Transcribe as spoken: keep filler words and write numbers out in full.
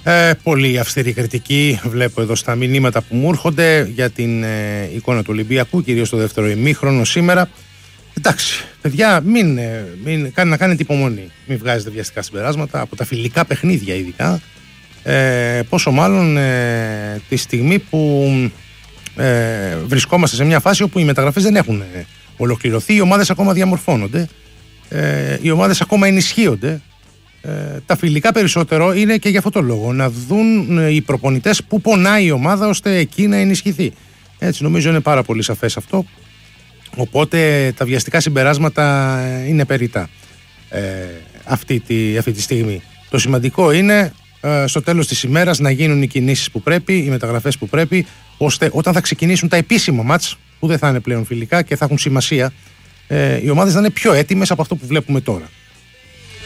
Ε, πολύ αυστηρή κριτική βλέπω εδώ στα μηνύματα που μου έρχονται για την ε, εικόνα του Ολυμπιακού, κυρίως στο δεύτερο ημίχρονο σήμερα. Εντάξει, παιδιά, μην, ε, μην κάνει να κάνετε υπομονή. Μην βγάζετε βιαστικά συμπεράσματα από τα φιλικά παιχνίδια, ειδικά. Ε, πόσο μάλλον ε, τη στιγμή που ε, βρισκόμαστε σε μια φάση όπου οι μεταγραφές δεν έχουν ε, ολοκληρωθεί, οι ομάδες ακόμα διαμορφώνονται, ε, οι ομάδες ακόμα ενισχύονται. Ε, τα φιλικά περισσότερο είναι και για αυτό το λόγο, να δουν ε, οι προπονητές που πονάει η ομάδα ώστε εκεί να ενισχυθεί. Έτσι, νομίζω είναι πάρα πολύ σαφές αυτό. Οπότε τα βιαστικά συμπεράσματα είναι περιττά ε, αυτή, τη, αυτή τη στιγμή. Το σημαντικό είναι ε, στο τέλος της ημέρας να γίνουν οι κινήσεις που πρέπει, οι μεταγραφές που πρέπει, ώστε όταν θα ξεκινήσουν τα επίσημα μάτς, που δεν θα είναι πλέον φιλικά και θα έχουν σημασία, ε, οι ομάδες να είναι πιο έτοιμες από αυτό που βλέπουμε τώρα.